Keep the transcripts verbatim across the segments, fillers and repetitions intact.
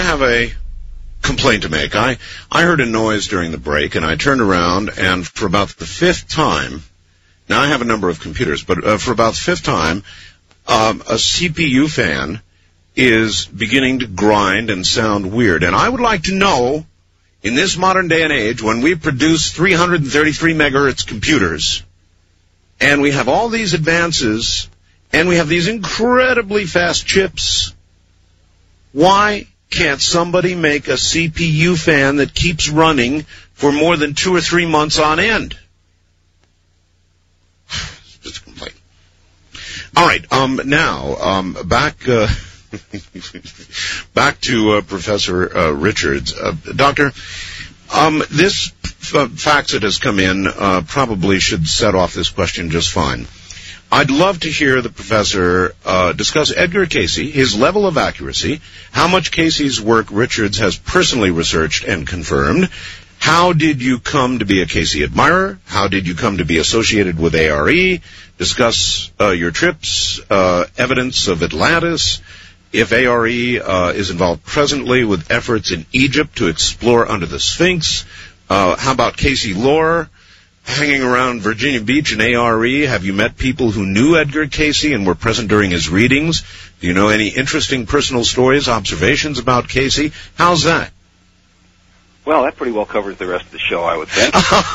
I have a complaint to make. I, I heard a noise during the break, and I turned around, and for about the fifth time, now I have a number of computers, but uh, for about the fifth time, um, a C P U fan is beginning to grind and sound weird. And I would like to know, in this modern day and age, when we produce three hundred thirty-three megahertz computers, and we have all these advances, and we have these incredibly fast chips, why can't somebody make a C P U fan that keeps running for more than two or three months on end? Just a complaint. All right, um, now, um, back, uh, back to uh, Professor uh, Richards. Uh, Doctor, um, this f- fax that has come in uh, probably should set off this question just fine. I'd love to hear the professor uh, discuss Edgar Cayce, his level of accuracy, how much Cayce's work Richards has personally researched and confirmed. How did you come to be a Cayce admirer? How did you come to be associated with A R E? Discuss uh, your trips, uh, evidence of Atlantis, if A R E uh, is involved presently with efforts in Egypt to explore under the Sphinx. Uh, how about Cayce lore? Hanging around Virginia Beach and A R E, have you met people who knew Edgar Cayce and were present during his readings? Do you know any interesting personal stories, observations about Cayce? How's that? Well, that pretty well covers the rest of the show, I would think.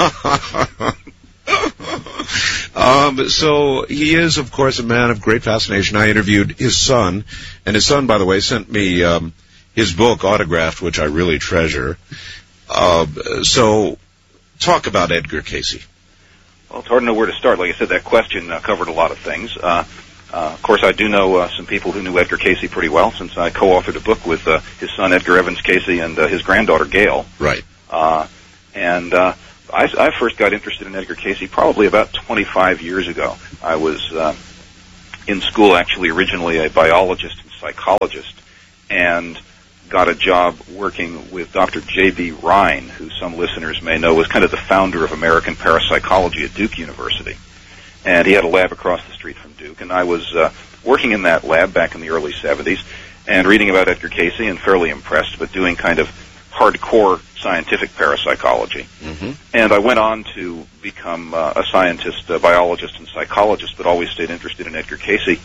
um, so he is, of course, a man of great fascination. I interviewed his son, and his son, by the way, sent me um, his book autographed, which I really treasure. Uh, so talk about Edgar Cayce. Well, it's hard to know where to start. Like I said, that question uh, covered a lot of things. Uh, uh, of course, I do know uh, some people who knew Edgar Cayce pretty well, since I co-authored a book with uh, his son, Edgar Evans Cayce, and uh, his granddaughter, Gail. Right. Uh, and uh, I, I first got interested in Edgar Cayce probably about twenty-five years ago. I was uh, in school, actually, originally a biologist and psychologist, and got a job working with Doctor J B Rhine, who some listeners may know was kind of the founder of American parapsychology at Duke University. And he had a lab across the street from Duke, and I was uh, working in that lab back in the early seventies and reading about Edgar Cayce and fairly impressed, but doing kind of hardcore scientific parapsychology. Mm-hmm. And I went on to become uh, a scientist, a biologist, and psychologist, but always stayed interested in Edgar Cayce.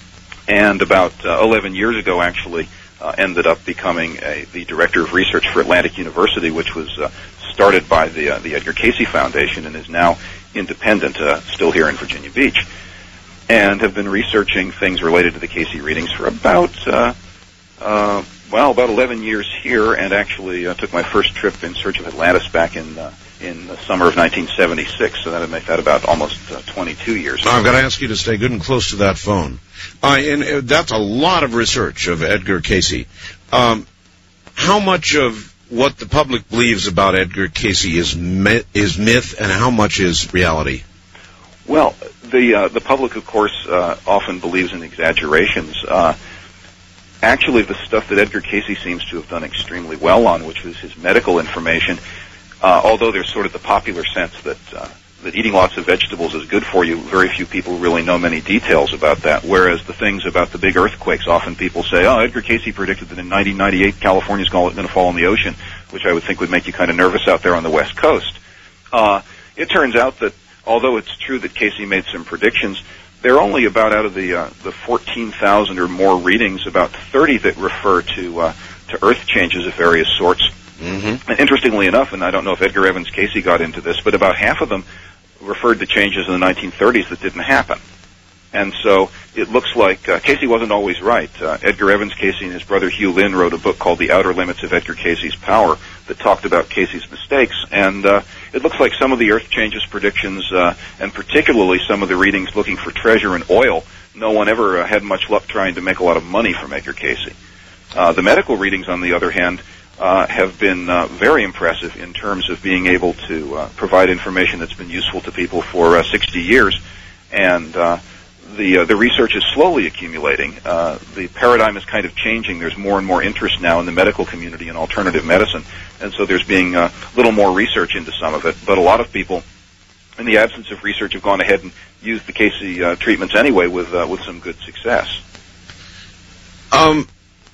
And about uh, eleven years ago, actually, Uh, ended up becoming a, the director of research for Atlantic University, which was uh, started by the uh, the Edgar Cayce Foundation and is now independent, uh, still here in Virginia Beach, and have been researching things related to the Cayce readings for about, uh, uh, well, about eleven years here, and actually uh, took my first trip in search of Atlantis back in uh, in the summer of nineteen seventy-six, so that would make that about almost uh, twenty-two years. I've got to ask you to stay good and close to that phone. Uh, and uh, that's a lot of research of Edgar Cayce. Um, how much of what the public believes about Edgar Cayce is myth, is myth, and how much is reality? Well, the uh, the public, of course, uh, often believes in exaggerations. Uh, actually, the stuff that Edgar Cayce seems to have done extremely well on, which was his medical information, uh, although there's sort of the popular sense that uh, that eating lots of vegetables is good for you, very few people really know many details about that, whereas the things about the big earthquakes, often people say, oh, Edgar Cayce predicted that in nineteen ninety-eight California's going to fall in the ocean, which I would think would make you kind of nervous out there on the West Coast. Uh, it turns out that although it's true that Cayce made some predictions, there are only about, out of the uh, the fourteen thousand or more readings, about thirty that refer to uh, to earth changes of various sorts. Mm-hmm. And interestingly enough, and I don't know if Edgar Evans Cayce got into this, but about half of them referred to changes in the nineteen thirties that didn't happen. And so it looks like uh, Cayce wasn't always right. Uh, Edgar Evans Cayce and his brother Hugh Lynn wrote a book called The Outer Limits of Edgar Cayce's Power that talked about Cayce's mistakes. And uh, it looks like some of the Earth changes predictions, uh, and particularly some of the readings looking for treasure in oil, no one ever uh, had much luck trying to make a lot of money from Edgar Cayce. Uh, the medical readings, on the other hand, Uh, have been uh, very impressive in terms of being able to uh, provide information that's been useful to people for uh, sixty years, and uh, the uh, the research is slowly accumulating. Uh, the paradigm is kind of changing. There's more and more interest now in the medical community in alternative medicine, and so there's being a uh, little more research into some of it. But a lot of people, in the absence of research, have gone ahead and used the Cayce uh, treatments anyway with uh, with some good success. Um.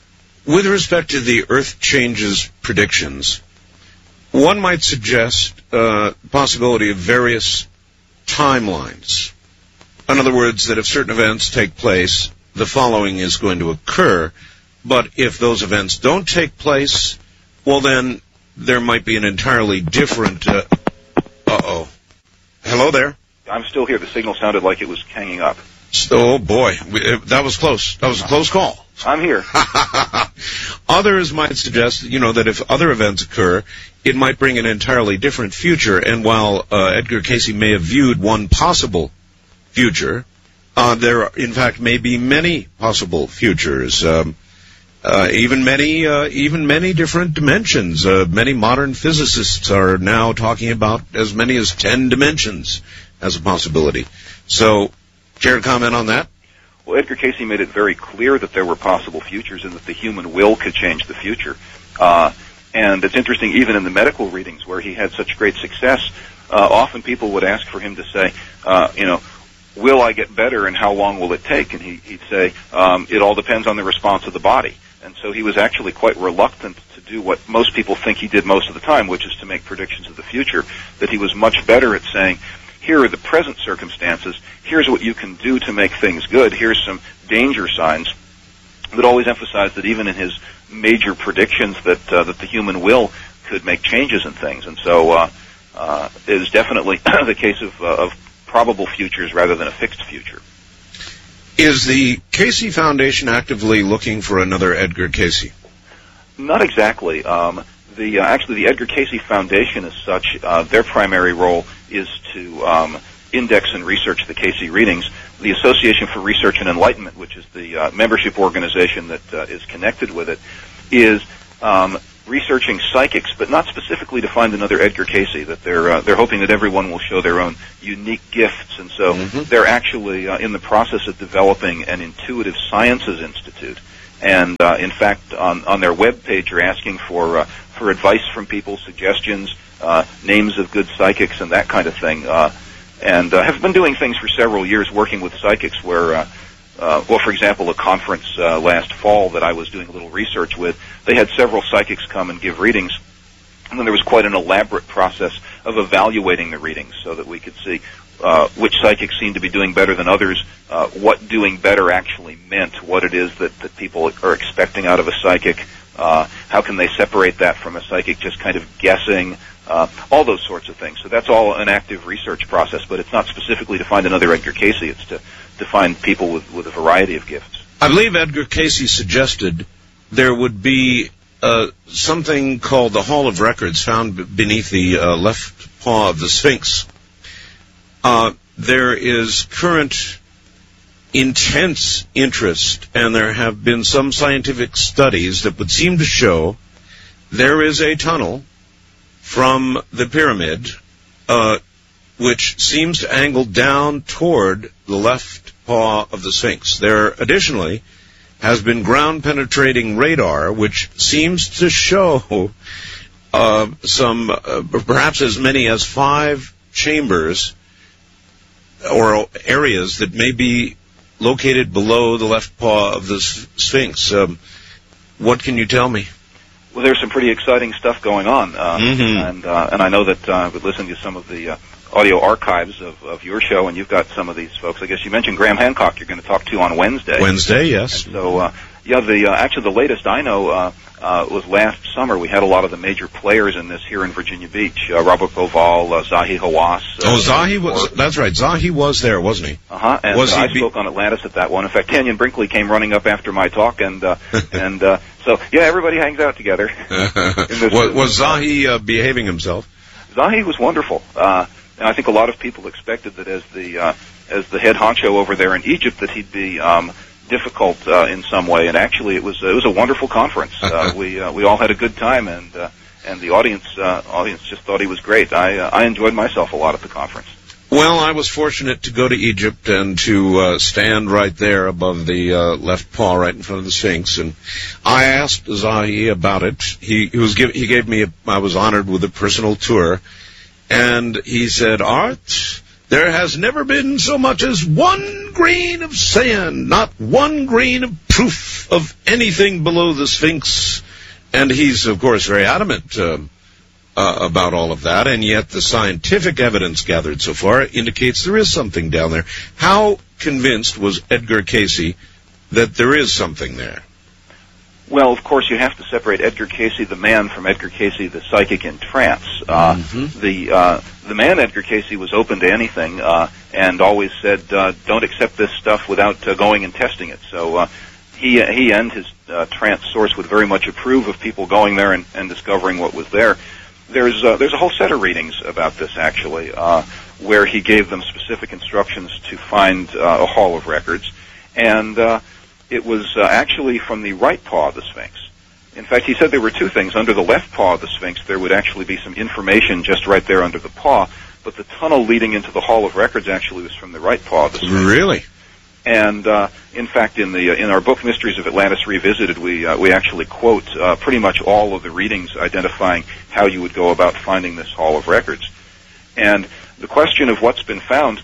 with respect to the Earth changes predictions, one might suggest uh, possibility of various timelines. In other words, that if certain events take place, the following is going to occur. But if those events don't take place, well, then there might be an entirely different... Uh, uh-oh. Hello there? I'm still here. The signal sounded like it was hanging up. Oh, boy. We, that was close. That was a close call. I'm here. Others might suggest, you know, that if other events occur, it might bring an entirely different future. And while uh, Edgar Cayce may have viewed one possible future, uh, there, in fact, may be many possible futures. Um, uh, even many, uh, even many different dimensions. Uh, many modern physicists are now talking about as many as ten dimensions as a possibility. So, care to comment on that? Well, Edgar Cayce made it very clear that there were possible futures and that the human will could change the future. Uh, and it's interesting, even in the medical readings where he had such great success, uh, often people would ask for him to say, uh, you know, will I get better and how long will it take? And he, he'd say, um, it all depends on the response of the body. And so he was actually quite reluctant to do what most people think he did most of the time, which is to make predictions of the future, that he was much better at saying, here are the present circumstances, here's what you can do to make things good, here's some danger signs, but always emphasized that even in his major predictions that uh, that the human will could make changes in things. And so uh, uh, it is definitely the case of, uh, of probable futures rather than a fixed future. Is the Cayce Foundation actively looking for another Edgar Cayce? Not exactly. Um, the uh, actually, the Edgar Cayce Foundation, as such, uh, their primary role is to um, index and research the Cayce readings. The Association for Research and Enlightenment, which is the uh, membership organization that uh, is connected with it, is um, researching psychics, but not specifically to find another Edgar Cayce. That they're uh, they're hoping that everyone will show their own unique gifts, and so mm-hmm. they're actually uh, in the process of developing an intuitive sciences institute. And uh, in fact, on on their web page, you're asking for uh, for advice from people, suggestions, uh, names of good psychics, and that kind of thing. Uh, and uh, have been doing things for several years, working with psychics. Where, uh, uh, well, for example, a conference uh, last fall that I was doing a little research with, they had several psychics come and give readings, and then there was quite an elaborate process of evaluating the readings so that we could see uh, which psychics seemed to be doing better than others, uh, what doing better actually meant, what it is that, that people are expecting out of a psychic, uh, how can they separate that from a psychic just kind of guessing, uh, all those sorts of things. So that's all an active research process, but it's not specifically to find another Edgar Cayce, it's to, to find people with, with a variety of gifts. I believe Edgar Cayce suggested there would be uh, something called the Hall of Records found b- beneath the uh, left paw of the Sphinx. Uh, there is current intense interest, and there have been some scientific studies that would seem to show there is a tunnel from the pyramid uh, which seems to angle down toward the left paw of the Sphinx. There additionally has been ground-penetrating radar which seems to show uh, some, uh, perhaps as many as five chambers or areas that may be located below the left paw of the Sphinx. Um, what can you tell me? Well, there's some pretty exciting stuff going on, uh, mm-hmm. and uh, and I know that uh, I've been listening to some of the uh, audio archives of, of your show, and you've got some of these folks. I guess you mentioned Graham Hancock you're going to talk to on Wednesday. Wednesday, yes. And so, uh, yeah, the uh, actually the latest I know uh, uh, was last summer. We had a lot of the major players in this here in Virginia Beach. Uh, Robert Bauval, uh, Zahi Hawass. Uh, oh, Zahi was, that's right. Zahi was there, wasn't he? Uh-huh, and was uh, he I spoke be- on Atlantis at that one. In fact, Kenyon Brinkley came running up after my talk, and uh, and uh, so, yeah, everybody hangs out together. was, was Zahi uh, behaving himself? Zahi was wonderful. Uh, and I think a lot of people expected that as the uh, as the head honcho over there in Egypt that he'd be um, difficult uh, in some way. And actually, it was it was a wonderful conference. Uh, we uh, we all had a good time, and uh, and the audience uh, audience just thought he was great. I uh, I enjoyed myself a lot at the conference. Well, I was fortunate to go to Egypt and to uh, stand right there above the uh, left paw, right in front of the Sphinx. And I asked Zahi about it. He, he was give, he gave me a, I was honored with a personal tour, and he said, "Art, there has never been so much as one grain of sand, not one grain of proof of anything below the Sphinx. And he's, of course, very adamant uh, uh, about all of that, and yet the scientific evidence gathered so far indicates there is something down there. How convinced was Edgar Cayce that there is something there? Well, of course, you have to separate Edgar Cayce, the man, from Edgar Cayce, the psychic in trance. Uh, mm-hmm. The uh, the man, Edgar Cayce, was open to anything uh, and always said, uh, "Don't accept this stuff without uh, going and testing it." So uh, he he and his uh, trance source would very much approve of people going there and, and discovering what was there. There's uh, there's a whole set of readings about this, actually, uh, where he gave them specific instructions to find uh, a hall of records, and uh, it was uh, actually from the right paw of the Sphinx. In fact, he said there were two things. Under the left paw of the Sphinx, there would actually be some information just right there under the paw, but the tunnel leading into the Hall of Records actually was from the right paw of the Sphinx. Really? And uh, in fact, in the uh, in our book Mysteries of Atlantis Revisited, we uh, we actually quote uh, pretty much all of the readings identifying how you would go about finding this Hall of Records. And the question of what's been found,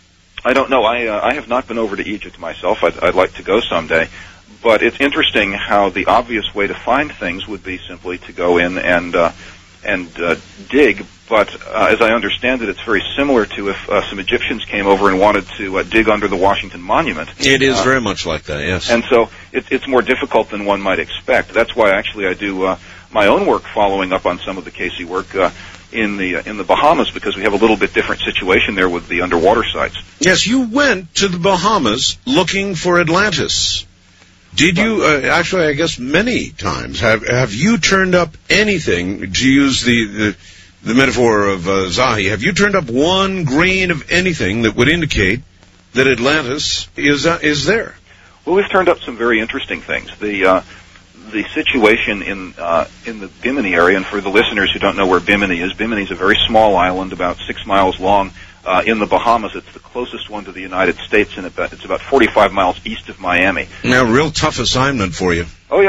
I don't know. I uh, I have not been over to Egypt myself. I'd, I'd like to go someday. But it's interesting how the obvious way to find things would be simply to go in and uh, and uh, dig. But uh, as I understand it, it's very similar to if uh, some Egyptians came over and wanted to uh, dig under the Washington Monument. It is uh, very much like that, yes. And so it, it's more difficult than one might expect. That's why actually I do uh, my own work following up on some of the Cayce work uh, in the uh, in the Bahamas, because we have a little bit different situation there with the underwater sites. Yes, you went to the Bahamas looking for Atlantis. Did you, uh, actually, I guess many times, have have you turned up anything, to use the, the, the metaphor of uh, Zahi, have you turned up one grain of anything that would indicate that Atlantis is uh, is there? Well, we've turned up some very interesting things. The uh, the situation in uh, in the Bimini area, and for the listeners who don't know where Bimini is, Bimini is a very small island, about six miles long, uh, in the Bahamas. It's the closest one to the United States, and it's about forty-five miles east of Miami. Now, real tough assignment for you. Oh, yeah.